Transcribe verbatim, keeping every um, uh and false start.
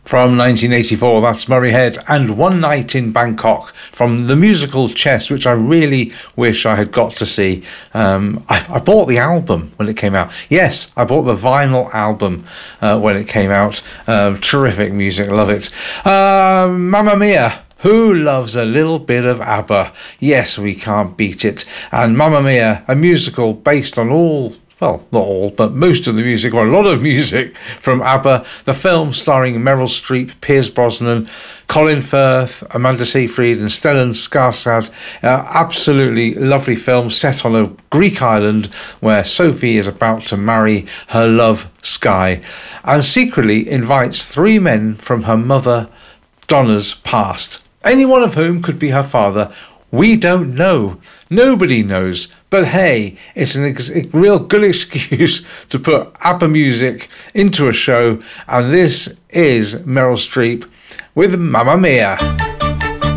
From nineteen eighty-four, that's Murray Head and One Night in Bangkok from the musical Chess, which I really wish I had got to see. Um, I, I bought the album when it came out. Yes, I bought the vinyl album uh, when it came out. Uh, terrific music, love it. Uh, Mamma Mia. Who loves a little bit of ABBA? Yes, we can't beat it. And Mamma Mia, a musical based on all... well, not all, but most of the music, or a lot of music from ABBA. The film starring Meryl Streep, Pierce Brosnan, Colin Firth, Amanda Seyfried and Stellan Skarsgård. Uh, absolutely lovely film set on a Greek island where Sophie is about to marry her love, Sky, and secretly invites three men from her mother, Donna's past, any one of whom could be her father. We don't know. Nobody knows. But hey, it's an ex- a real good excuse to put ABBA music into a show. And this is Meryl Streep with Mamma Mia.